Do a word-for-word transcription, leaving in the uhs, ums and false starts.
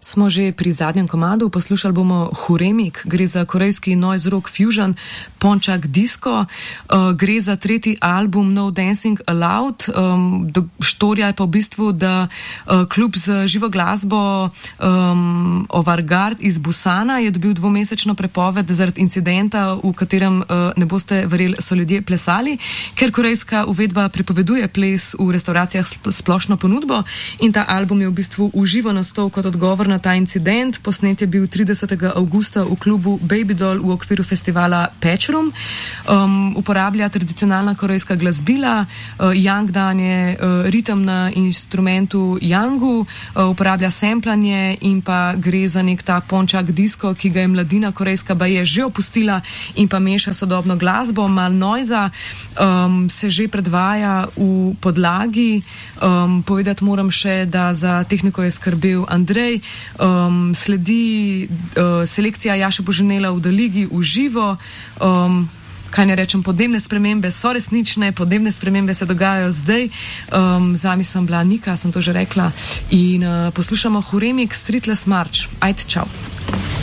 Smo že pri zadnjem komadu, poslušali bomo Huremik, gre za korejski noise rock fusion, Pončak disco, uh, gre za tretji album No Dancing Allowed. Um, do, štorja je pa v bistvu, da uh, klub z živo glasbo um, Overgard iz Busana je dobil dvomesečno prepoved zaradi incidenta, v katerem uh, ne boste verjeli, so ljudje plesali, ker korejska uvedba prepoveduje ples v restauracijah splošno ponudbo in ta album je v bistvu v živo nastal kot odgovor na ta incident. Posnet je bil tridesetega avgusta v klubu Babydoll v okviru festivala Patch Room. Um, uporablja tradicionalna korejska glasbila, uh, Yangdan je uh, ritem na instrumentu Yangu, uh, uporablja semplanje in pa gre za nek ta Pončak disco, ki ga je mladina korejska baje že opustila in pa meša sodobno glasbo, mal noiza, um, se že predvaja v podlagi. Um, povedati moram še, da za tehniko je skrbel Andrej. Um, sledi uh, selekcija Jaše Boženela v Daligi v živo. Um, kaj ne rečem, podnebne spremembe so resnične, podnebne spremembe se dogajajo zdaj. Um, z vami sem bila Nika, sem to že rekla. In uh, poslušamo Huremik, Streetless March. Ajde, čau.